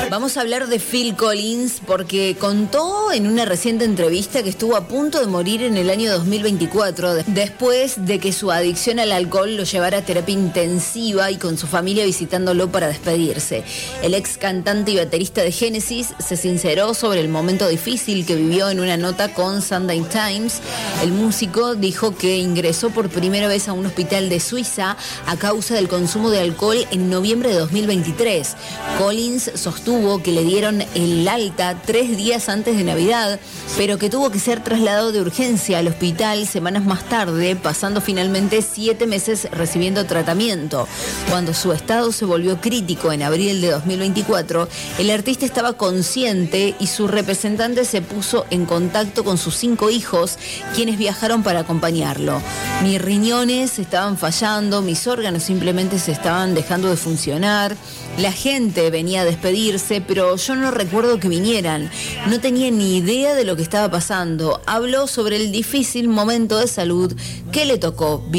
Vamos a hablar de Phil Collins porque contó en una reciente entrevista que estuvo a punto de morir en el año 2024 después de que su adicción al alcohol lo llevara a terapia intensiva y con su familia visitándolo para despedirse. El ex cantante y baterista de Genesis se sinceró sobre el momento difícil que vivió en una nota con Sunday Times. El músico dijo que ingresó por primera vez a un hospital de Suiza a causa del consumo de alcohol en noviembre de 2023. Collins sostuvo que le dieron el alta 3 días antes de Navidad, pero que tuvo que ser trasladado de urgencia al hospital semanas más tarde, pasando finalmente 7 meses recibiendo tratamiento. Cuando su estado se volvió crítico en abril de 2024, el artista estaba consciente y su representante se puso en contacto con sus 5 hijos, quienes viajaron para acompañarlo. Mis riñones estaban fallando, mis órganos simplemente se estaban dejando de funcionar, la gente venía a despedirse, pero yo no recuerdo que vinieran. No tenía ni idea de lo que estaba pasando. Habló sobre el difícil momento de salud que le tocó vivir.